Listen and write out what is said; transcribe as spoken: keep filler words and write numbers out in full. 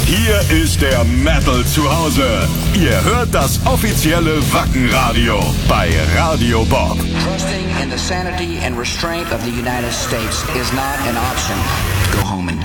Hier ist der Metal zu Hause. Ihr hört das offizielle Wacken-Radio bei Radio Bob. Trusting in the sanity and restraint of the United States is not an option. Go home and